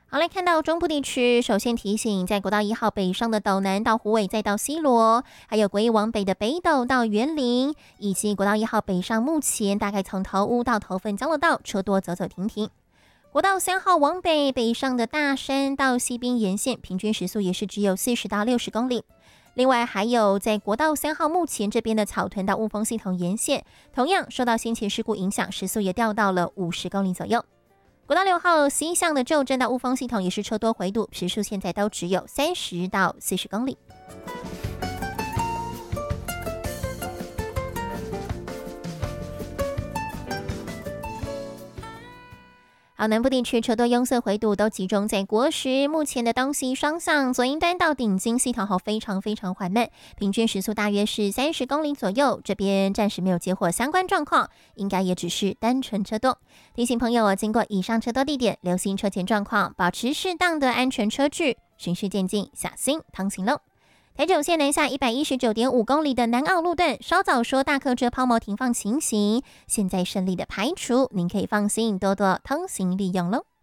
好，来看到中部地区，首先提醒，在国道1号北上的斗南到虎尾，再到西螺，还有国一往北的北斗到园林，以及国道1号北上，目前大概从头屋到头份交流道车多走走停停。国道3号往北北上的大山到西滨沿线，平均时速也是只有40到60公里。另外还有在国道3号目前这边的草屯到雾峰系统沿线，同样受到先前事故影响，时速也掉到了50公里左右。国道6号西向的旧镇到雾峰系统也是车多回堵，时速现在都只有30到40公里。好，南部地区车多拥塞回堵都集中在国十，目前的东西双向左营端到顶金系统后非常缓慢，平均时速大约是30公里左右，这边暂时没有接获相关状况，应该也只是单纯车多。提醒朋友经过以上车多地点，留心车前状况，保持适当的安全车距，循序渐进，小心通行喽。台九线南下119.5公里的南澳路段，稍早说大客车抛锚停放情形，现在顺利的排除，您可以放心多多通行利用喽。